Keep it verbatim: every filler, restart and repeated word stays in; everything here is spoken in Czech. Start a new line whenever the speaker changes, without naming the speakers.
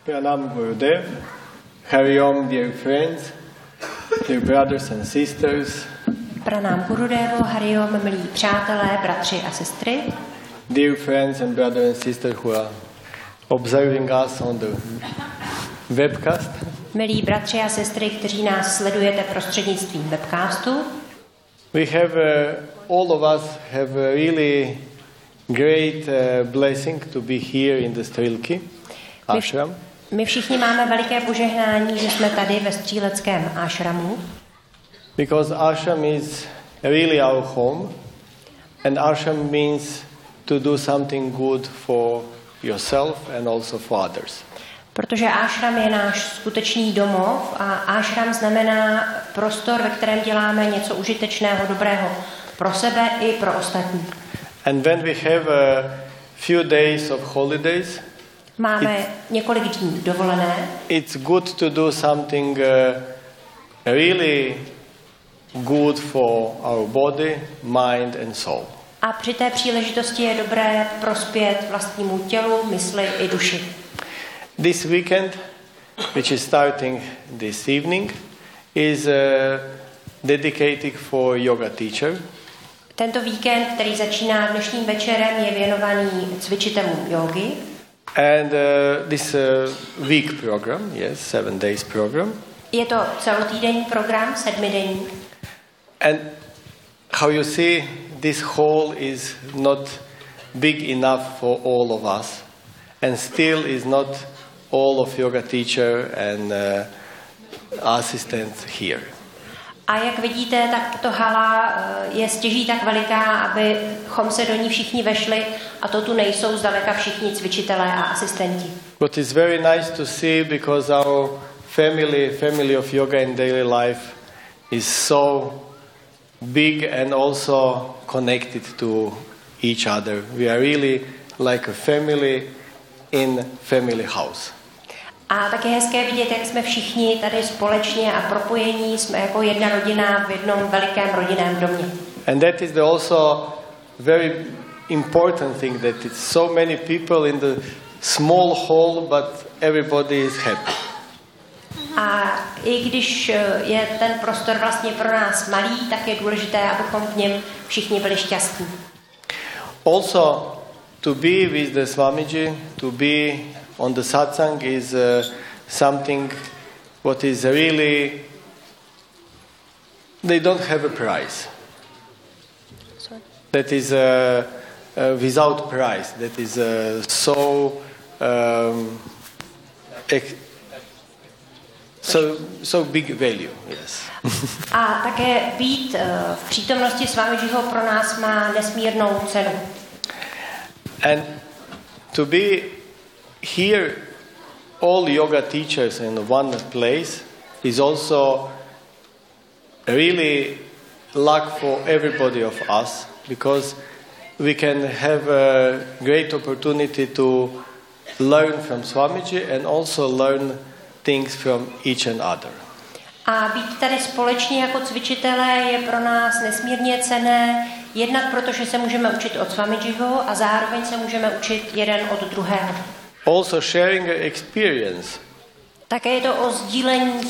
Pranam Gurudev, Hari Om, dear friends, dear brothers and sisters.
Pranam Gurudevu, Hari Om, milí přátelé, bratři a sestry.
Dear friends and brothers and sisters who are observing us on the webcast.
Milí bratři a sestry, kteří nás sledujete prostřednictvím webcastu.
We have uh, all of us have a really great uh, blessing to be here in the Strilky ashram.
My všichni máme veliké požehnání, že jsme tady ve stříleckém ashramu.
Because ashram is really our home, and ashram means to do something good for yourself and also for others.
Protože ashram je náš skutečný domov a ashram znamená prostor, ve kterém děláme něco užitečného, dobrého pro sebe i pro ostatní.
And when we have a few days of holidays,
máme několik dní dovolené.
It's good to do something uh, really good for our body, mind and soul.
A při té příležitosti je dobré prospět vlastnímu tělu, mysli i duši.
This weekend, which is starting this evening, is uh, dedicated for yoga teacher.
Tento víkend, který začíná dnešním večerem, je věnovaný cvičitelům jógy.
And uh, this uh, week program, yes, seven days program.
Je to celotýdenní program, sedmidenní.
And how you see, this hall is not big enough for all of us, and still is not all of yoga teacher and uh, assistants here.
A jak vidíte, tak tato hala je stěží tak veliká, abychom se do ní všichni vešli, a to tu nejsou zdaleka všichni cvičitelé a asistenti.
But it's very nice to see, because our family, family of yoga in daily life is so big and also connected to each other. We are really like a family in family house.
A tak je hezké vidět, jak jsme všichni tady společně a propojení, jsme jako jedna rodina v jednom velikém rodinném domě.
And that is the also very important thing, that it's so many people in the small hall, but everybody is happy.
A i když je ten prostor vlastně pro nás malý, tak je důležité, abychom v něm všichni byli šťastní.
Also, to be with the Swamiji, to be on the satsang is uh, something what is really, they don't have a price.
Sorry.
That is uh, uh, without price. That is uh, so um, ex- so so big value. Yes.
A také být uh, v přítomnosti Swamijiho pro nás má nesmírnou cenu.
And to be here, all yoga teachers in one place is also really luck for everybody of us, because we can have a great opportunity to learn from Swamiji and also learn things from each and other.
A být tady společně jako cvičitelé je pro nás nesmírně cenné, jednak proto, že se můžeme učit od Swamijiho a zároveň se můžeme učit jeden od druhého.
Also sharing experience.
Také je to o sdílení